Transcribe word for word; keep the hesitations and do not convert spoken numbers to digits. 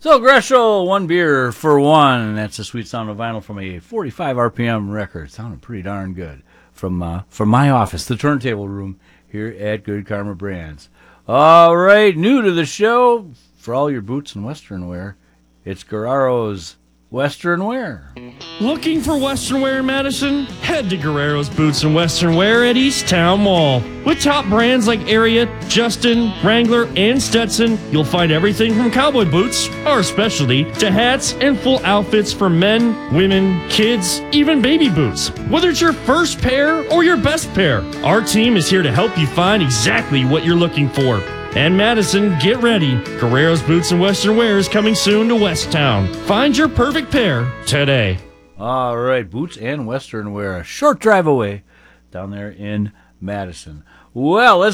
So, Greshel, one beer for one. That's a sweet sound of vinyl from a forty-five R P M record. Sounding pretty darn good. From uh, from my office, the turntable room here at Good Karma Brands. All right, new to the show, for all your boots and western wear, it's Guerrero's Western Wear. Looking for Western Wear in Madison? Head to Guerrero's Boots and Western Wear at East Town Mall. With top brands like Ariat, Justin, Wrangler, and Stetson, you'll find everything from cowboy boots, our specialty, to hats and full outfits for men, women, kids, even baby boots. Whether it's your first pair or your best pair, our team is here to help you find exactly what you're looking for. And Madison, get ready. Guerrero's Boots and Western Wear is coming soon to West Town. Find your perfect pair today. All right, boots and western wear, a short drive away down there in Madison. Well, let's